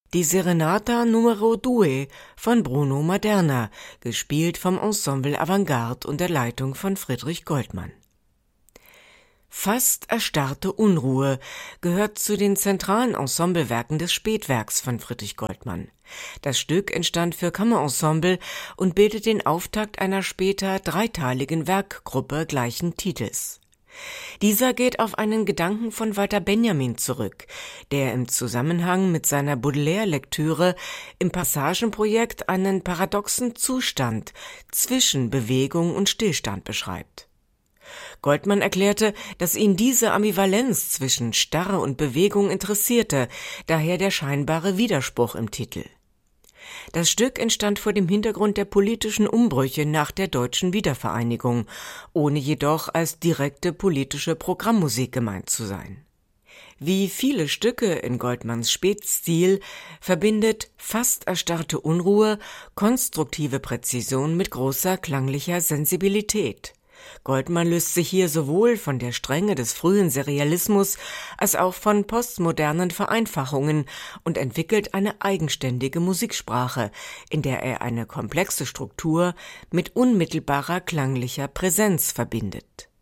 Die Serenata Numero 2 von Bruno Maderna, gespielt vom Ensemble Avantgarde unter Leitung von Friedrich Goldmann. Fast erstarrte Unruhe gehört zu den zentralen Ensemblewerken des Spätwerks von Friedrich Goldmann. Das Stück entstand für Kammerensemble und bildet den Auftakt einer später dreiteiligen Werkgruppe gleichen Titels. Dieser geht auf einen Gedanken von Walter Benjamin zurück, der im Zusammenhang mit seiner Baudelaire-Lektüre im Passagenprojekt einen paradoxen Zustand zwischen Bewegung und Stillstand beschreibt. Goldmann erklärte, dass ihn diese Ambivalenz zwischen Starre und Bewegung interessierte, daher der scheinbare Widerspruch im Titel. Das Stück entstand vor dem Hintergrund der politischen Umbrüche nach der deutschen Wiedervereinigung, ohne jedoch als direkte politische Programmmusik gemeint zu sein. Wie viele Stücke in Goldmanns Spätstil verbindet Fast erstarrte Unruhe konstruktive Präzision mit großer klanglicher Sensibilität. Goldmann löst sich hier sowohl von der Strenge des frühen Serialismus als auch von postmodernen Vereinfachungen und entwickelt eine eigenständige Musiksprache, in der er eine komplexe Struktur mit unmittelbarer klanglicher Präsenz verbindet.